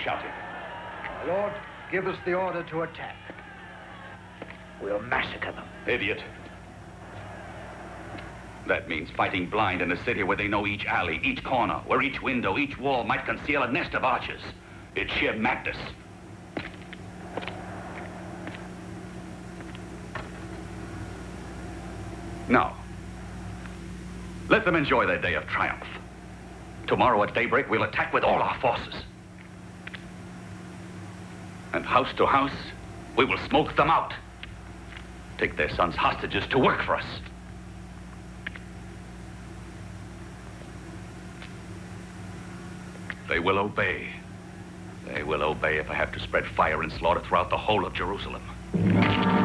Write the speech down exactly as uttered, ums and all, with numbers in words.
shouting? My lord, give us the order to attack. We'll massacre them. Idiot. That means fighting blind in a city where they know each alley, each corner, where each window, each wall might conceal a nest of archers. It's sheer madness. Now, let them enjoy their day of triumph. Tomorrow at daybreak, we'll attack with all our forces. And house to house, we will smoke them out. Take their sons hostages to work for us. They will obey. They will obey if I have to spread fire and slaughter throughout the whole of Jerusalem.